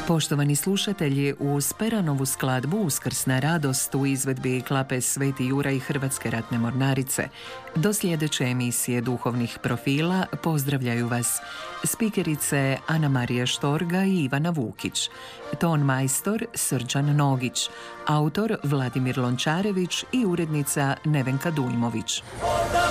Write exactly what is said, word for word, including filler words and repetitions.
Poštovani slušatelji, uz Peranovu skladbu Uskrsna radost u izvedbi klape Sveti Juraj i Hrvatske ratne mornarice, do sljedeće emisije duhovnih profila pozdravljaju vas spikerice Ana Marija Štorga i Ivana Vukić, ton majstor Srđan Nogić, autor Vladimir Lončarević i urednica Nevenka Dujmović.